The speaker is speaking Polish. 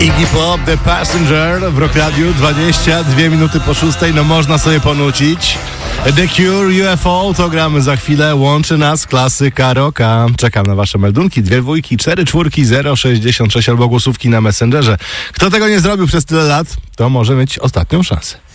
Iggy Pop, The Passenger w Rock Radiu, 22 minuty po 6, no można sobie ponucić. The Cure, UFO, to gramy za chwilę, łączy nas klasyka rocka. Czekam na wasze meldunki, 2 dwójki, 4 czwórki, 066 albo głosówki na Messengerze. Kto tego nie zrobił przez tyle lat, to może mieć ostatnią szansę.